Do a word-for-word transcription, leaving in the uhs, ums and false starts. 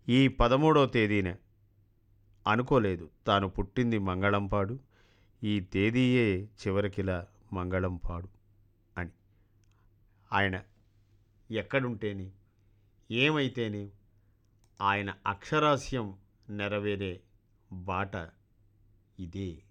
ఈ పదమూడవ తేదీన అనుకోలేదు తాను పుట్టింది మంగళంపాడు, ఈ తేదీయే చివరికిలా మంగళంపాడు అని. ఆయన ఎక్కడుంటేనే, ఏమైతేనే ఆయన అక్షరాస్యం నెరవేరే బాట ఇదే.